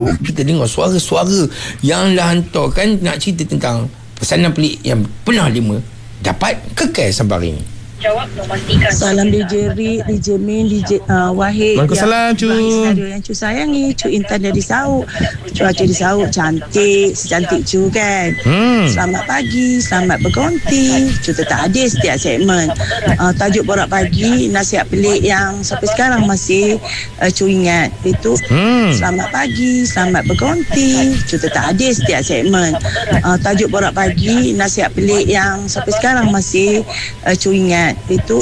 Kita dengar suara-suara yang dah hantarkan nak cerita tentang pesanan pelik yang pernah lima dapat kekal sampai hari ini. Salam DJ Rick, DJ Min, DJ Wahid. Waalaikumsalam, Cu. Senario yang Cu sayangi, Cu Intan dari Sauk. Cuaca di Sauk cantik, secantik Cu kan. Selamat pagi, selamat berkonti. Cu tetap ada setiap segmen. Tajuk Borak Pagi, nasihat pelik yang sampai sekarang masih Cu ingat. Itu selamat pagi, selamat berkonti. Cu tetap ada setiap segmen. Tajuk Borak Pagi, nasihat pelik yang sampai sekarang masih Cu ingat. Itu